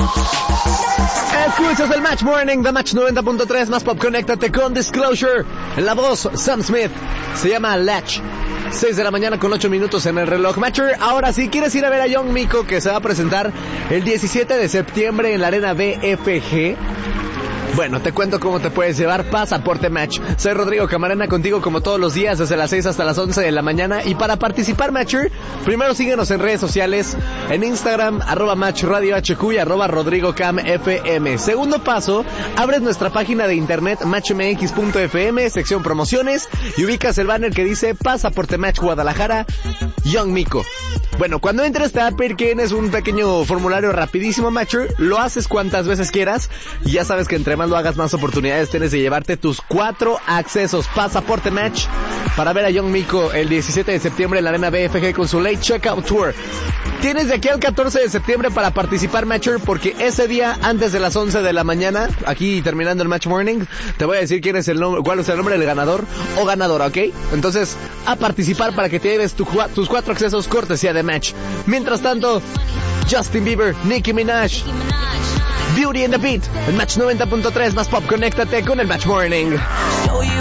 Escuchas el Match Morning de Match 90.3 más pop. Conéctate con Disclosure. En la voz, Sam Smith. Se llama Latch. 6 de la mañana con 8 minutos en el reloj. Matcher, ahora sí, ¿quieres ir a ver a Young Miko, que se va a presentar el 17 de septiembre en la Arena BFG? Bueno, te cuento cómo te puedes llevar pasaporte Match. Soy Rodrigo Camarena, contigo como todos los días desde las 6 hasta las 11 de la mañana. Y para participar, Matcher, primero síguenos en redes sociales, en Instagram, @MatchRadioHQ y @RodrigoCamFM. Segundo paso, abres nuestra página de internet matchmx.fm, sección promociones, y ubicas el banner que dice Pasaporte Match Guadalajara, Young Miko. Bueno, cuando entres te va a pedir que llenes un pequeño formulario rapidísimo, Matcher. Lo haces cuantas veces quieras y ya sabes que entre más lo hagas, más oportunidades tienes de llevarte tus 4 accesos. Pasaporte Match para ver a Young Miko el 17 de septiembre en la Arena BFG con su Late Checkout Tour. Tienes de aquí al 14 de septiembre para participar, Matcher, porque ese día, antes de las 11 de la mañana, aquí terminando el Match Morning, te voy a decir cuál es el nombre del ganador o ganadora, ¿ok? Entonces, a participar para que te lleves tus 4 accesos cortesía de Match. Mientras tanto, Justin Bieber, Nicki Minaj, Beauty and the Beat, el Match 90.3 más pop. Conéctate con el Match Morning.